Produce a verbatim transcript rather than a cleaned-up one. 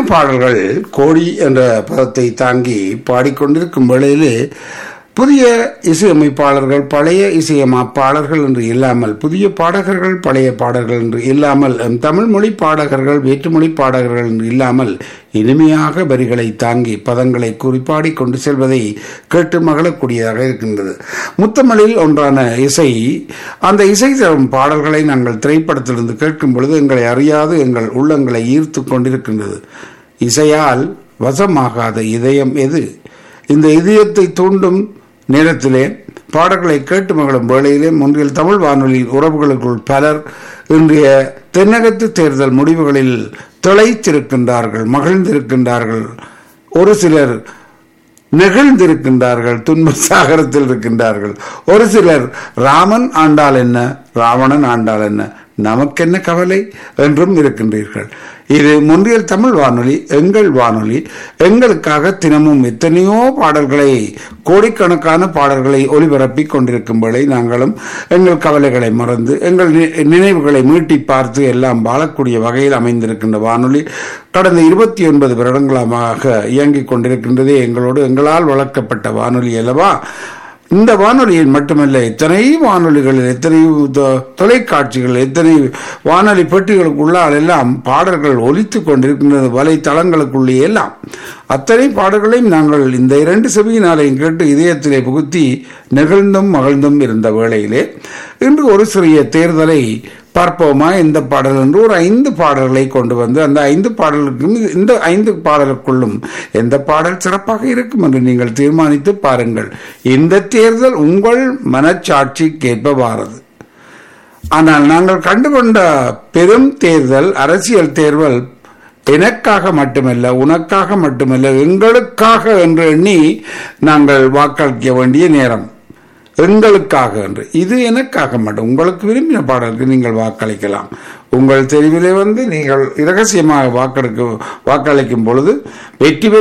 பாடல்கள் கோடி என்ற பதத்தை தாங்கி பாடிக்கொண்டிருக்கும் வேளையிலே புதிய இசையமைப்பாளர்கள் பழைய இசையமைப்பாளர்கள் என்று இல்லாமல், புதிய பாடகர்கள் பழைய பாடகர்கள் என்று இல்லாமல், தமிழ் மொழி பாடகர்கள் வேற்றுமொழி பாடகர்கள் என்று இல்லாமல் இனிமையாக வரிகளை தாங்கி பதங்களை குறிப்பாடி கொண்டு செல்வதை கேட்டு மகிழக்கூடியதாக இருக்கின்றது. முத்தமிழில் ஒன்றான இசை, அந்த இசை தரும் பாடல்களை நாங்கள் திரைப்படத்திலிருந்து கேட்கும் பொழுது எங்களை அறியாது எங்கள் உள்ளங்களை ஈர்த்து கொண்டிருக்கின்றது. இசையால் வசமாகாத இதயம் எது? இந்த இதயத்தை தூண்டும் நேரத்திலே பாடல்களை கேட்டு மகளும் வேளையிலே முன்றில் தமிழ் வானொலியின் உறவுகளுக்குள் பலர் இன்றைய தென்னகத்து தேர்தல் முடிவுகளில் திளைத்திருக்கின்றார்கள், மகிழ்ந்திருக்கின்றார்கள். ஒரு சிலர் நெகிழ்ந்திருக்கின்றார்கள், துன்ப சாகரத்தில் இருக்கின்றார்கள். ஒரு சிலர் ராமன் ஆண்டால் என்ன, ராவணன் ஆண்டால் என்ன, நமக்கென்ன கவலை என்றும் இருக்கின்றீர்கள். இது முன்றியல் தமிழ் வானொலி, எங்கள் வானொலி. எங்களுக்காக தினமும் எத்தனையோ பாடல்களை, கோடிக்கணக்கான பாடல்களை ஒலிபரப்பிக் கொண்டிருக்கும் வேளை நாங்களும் எங்கள் கவலைகளை மறந்து எங்கள் நினைவுகளை மீட்டி பார்த்து எல்லாம் வாழக்கூடிய வகையில் அமைந்திருக்கின்ற வானொலி கடந்த இருபத்தி ஒன்பது வருடங்களாக இயங்கிக் கொண்டிருக்கின்றதே எங்களோடு, எங்களால் வளர்க்கப்பட்ட வானொலி அல்லவா. இந்த வானொலியில் மட்டுமல்ல, எத்தனை வானொலிகளில், எத்தனை தொலைக்காட்சிகள், எத்தனை வானொலி பெட்டிகளுக்குள்ளால் எல்லாம் பாடல்கள் ஒலித்து கொண்டிருக்கின்றது, வலைத்தளங்களுக்குள்ளே எல்லாம். அத்தனை பாடல்களையும் நாங்கள் இந்த இரண்டு செவியினாலையும் கேட்டு இதயத்திலே புகுத்தி நெகிழ்ந்தும் மகிழ்ந்தும் இருந்த வேளையிலே இன்று ஒரு சிறிய தேர்தலை பார்ப்போமா இந்த பாடல் என்று ஒரு ஐந்து பாடல்களை கொண்டு வந்து அந்த ஐந்து பாடலுக்கும் இந்த ஐந்து பாடலுக்குள்ளும் எந்த பாடல் சிறப்பாக இருக்கும் என்று நீங்கள் தீர்மானித்து பாருங்கள். இந்த தேர்தல் உங்கள் மனச்சாட்சிக்கு ஏற்பவாறது. ஆனால் நாங்கள் கண்டுகொண்ட பெரும் தேர்தல், அரசியல் தேர்தல் எனக்காக மட்டுமல்ல, உனக்காக மட்டுமல்ல, எங்களுக்காக என்று எண்ணி நாங்கள் வாக்களிக்க வேண்டிய நேரம். எங்களுக்காக என்று, இது எனக்காக மட்டும். உங்களுக்கு விரும்பின பாடலுக்கு நீங்கள் வாக்களிக்கலாம். உங்கள் தெரிவிலே வந்து நீங்கள் இரகசியமாக வாக்களிக்க வாக்களிக்கும் பொழுது வெற்றி